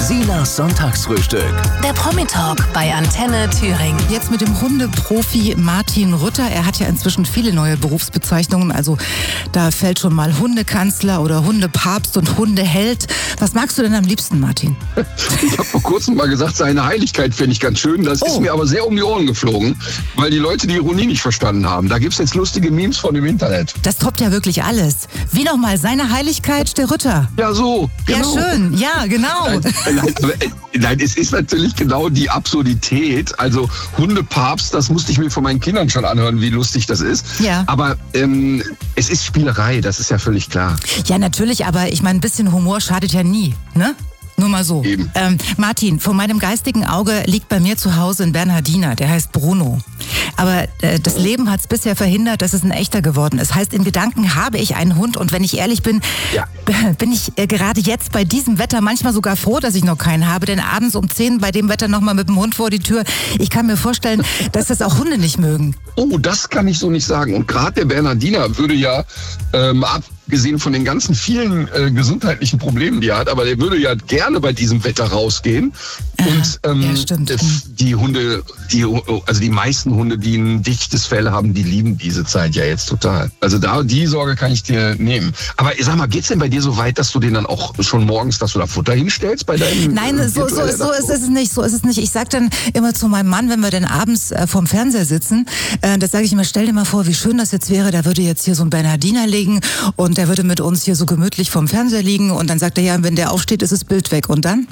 Silas Sonntagsfrühstück. Der Promi-Talk bei Antenne Thüringen. Jetzt mit dem Hundeprofi Martin Rütter. Er hat ja inzwischen viele neue Berufsbezeichnungen. Also da fällt schon mal Hundekanzler oder Hundepapst und Hundeheld. Was magst du denn am liebsten, Martin? Ich habe vor kurzem mal gesagt, seine Heiligkeit fände ich ganz schön. Das ist mir aber sehr um die Ohren geflogen, weil die Leute die Ironie nicht verstanden haben. Da gibt es jetzt lustige Memes von dem Internet. Das toppt ja wirklich alles. Wie nochmal? Seine Heiligkeit, der Rütter. Ja, so. Genau. Ja, schön. Ja, genau. Nein, es ist natürlich genau die Absurdität. Also Hundepapst, das musste ich mir von meinen Kindern schon anhören, wie lustig das ist. Ja. Aber es ist Spielerei, das ist ja völlig klar. Ja, natürlich, aber ich meine, ein bisschen Humor schadet ja nie, ne? Nur mal so. Eben. Martin, vor meinem geistigen Auge liegt bei mir zu Hause ein Bernhardiner, der heißt Bruno. Aber das Leben hat es bisher verhindert, dass es ein echter geworden ist. Heißt, in Gedanken habe ich einen Hund und wenn ich ehrlich bin, bin ich gerade jetzt bei diesem Wetter manchmal sogar froh, dass ich noch keinen habe. Denn abends um 10 bei dem Wetter nochmal mit dem Hund vor die Tür. Ich kann mir vorstellen, dass das auch Hunde nicht mögen. Oh, das kann ich so nicht sagen. Und gerade der Bernhardiner würde ja, abgesehen von den ganzen vielen gesundheitlichen Problemen, die er hat, aber der würde ja gerne bei diesem Wetter rausgehen. Und ja, stimmt. die Hunde, also die meisten Hunde, die ein dichtes Fell haben, die lieben diese Zeit ja jetzt total. Also die Sorge kann ich dir nehmen. Aber sag mal, geht's denn bei dir so weit, dass du den dann auch schon morgens, dass du da Futter hinstellst bei deinem? Nein, so ist es nicht. So ist es nicht. Ich sag dann immer zu meinem Mann, wenn wir dann abends vorm Fernseher sitzen, das sage ich immer, stell dir mal vor, wie schön das jetzt wäre, da würde jetzt hier so ein Bernhardiner liegen und der würde mit uns hier so gemütlich vorm Fernseher liegen und dann sagt er, ja, wenn der aufsteht, ist das Bild weg. Und dann?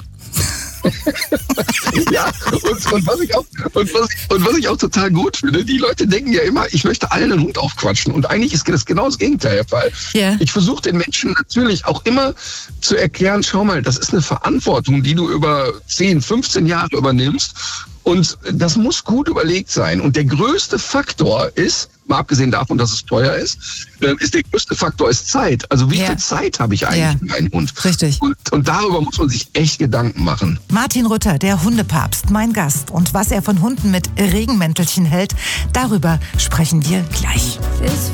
Ja, und was ich auch total gut finde, die Leute denken ja immer, ich möchte allen einen Hund aufquatschen. Und eigentlich ist das genau das Gegenteil der Fall. Yeah. Ich versuche den Menschen natürlich auch immer zu erklären, schau mal, das ist eine Verantwortung, die du über 10, 15 Jahre übernimmst. Und das muss gut überlegt sein. Und der größte Faktor ist, mal abgesehen davon, dass es teuer ist, der größte Faktor ist Zeit. Also wie viel Zeit habe ich eigentlich mit einem Hund? Richtig. Und darüber muss man sich echt Gedanken machen. Martin Rütter, der Hundepapst, mein Gast. Und was er von Hunden mit Regenmäntelchen hält, darüber sprechen wir gleich.